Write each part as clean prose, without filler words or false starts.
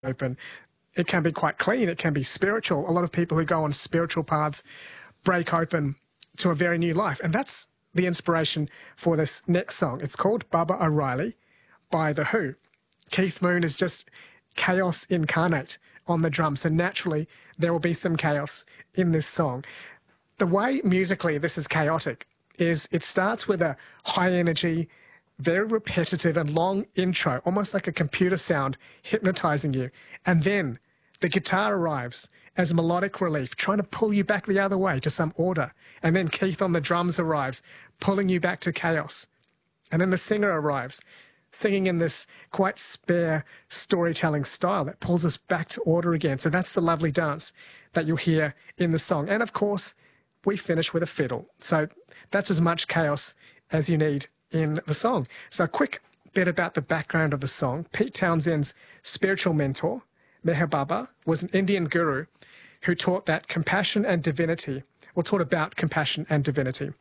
open. It can be quite clean. It can be spiritual. A lot of people who go on spiritual paths break open to a very new life. And that's the inspiration for this next song. It's called Baba O'Riley by The Who. Keith Moon is just chaos incarnate on the drums. So naturally, there will be some chaos in this song. The way musically this is chaotic is it starts with a high energy, very repetitive and long intro, almost like a computer sound hypnotizing you. And then the guitar arrives as melodic relief, trying to pull you back the other way to some order. And then Keith on the drums arrives, pulling you back to chaos. And then the singer arrives, singing in this quite spare storytelling style that pulls us back to order again. So that's the lovely dance that you'll hear in the song. And of course, we finish with a fiddle. So that's as much chaos as you need in the song. So a quick bit about the background of the song. Pete Townshend's spiritual mentor, Meher Baba, was an Indian guru who taught that compassion and divinity, or taught about compassion and divinity,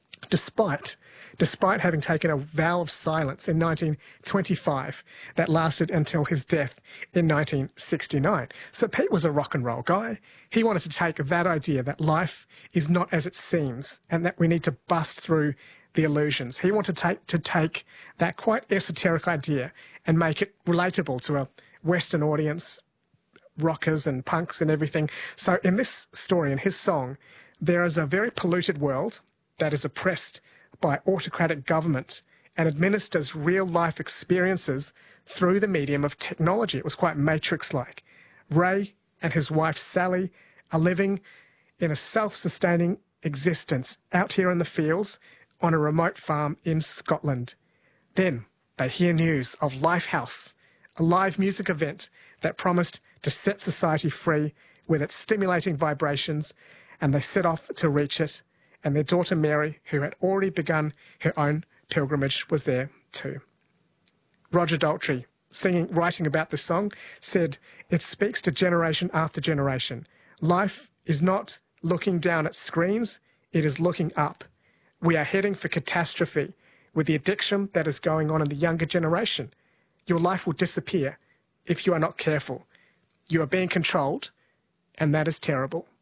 despite having taken a vow of silence in 1925 that lasted until his death in 1969. So Pete was a rock and roll guy. He wanted to take that idea that life is not as it seems and that we need to bust through the illusions. He wanted to take that quite esoteric idea and make it relatable to a Western audience, rockers and punks and everything. So in this story, in his song, there is a very polluted world that is oppressed by autocratic government and administers real-life experiences through the medium of technology. It was quite Matrix-like. Ray and his wife Sally are living in a self-sustaining existence out here in the fields on a remote farm in Scotland. Then they hear news of Lifehouse, a live music event that promised to set society free with its stimulating vibrations, and they set off to reach it. And their daughter Mary, who had already begun her own pilgrimage, was there too. Roger Daltrey, writing about this song, said, "It speaks to generation after generation. Life is not looking down at screens, it is looking up. We are heading for catastrophe with the addiction that is going on in the younger generation. Your life will disappear if you are not careful. You are being controlled, and that is terrible."